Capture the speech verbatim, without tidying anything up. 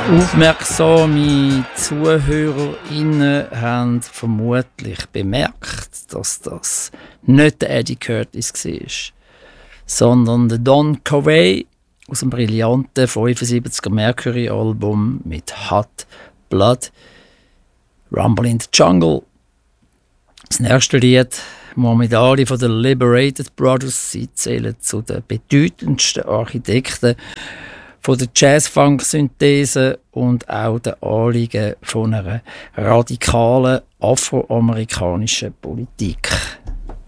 Aufmerksame ZuhörerInnen haben vermutlich bemerkt, dass das nicht der Eddie Curtis war, sondern der Don Covey aus dem brillanten fünfundsiebziger Mercury-Album mit Hot Blood, Rumble in the Jungle. Das nächste Lied, Muhammad Ali von den Liberated Brothers, sie zählen zu den bedeutendsten Architekten von der Jazz-Funk-Synthese und auch den Anliegen von einer radikalen afroamerikanischen Politik.